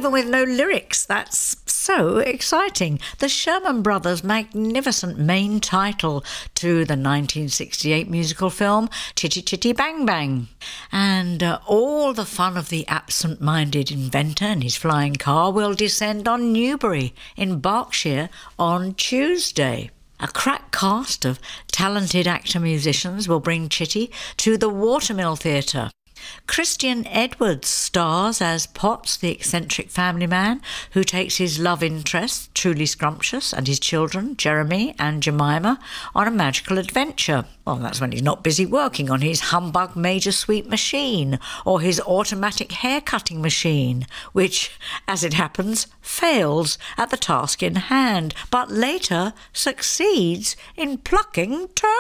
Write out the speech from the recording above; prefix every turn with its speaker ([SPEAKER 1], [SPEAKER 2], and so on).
[SPEAKER 1] even with no lyrics. That's so exciting. The Sherman Brothers' magnificent main title to the 1968 musical film Chitty Chitty Bang Bang. And all the fun of the absent-minded inventor and his flying car will descend on Newbury in Berkshire on Tuesday. A crack cast of talented actor-musicians will bring Chitty to the Watermill Theatre. Christian Edwards stars as Potts, the eccentric family man who takes his love interest, Truly Scrumptious, and his children, Jeremy and Jemima, on a magical adventure. Well, that's when he's not busy working on his humbug Major Sweep machine or his automatic hair-cutting machine, which, as it happens, fails at the task in hand, but later succeeds in plucking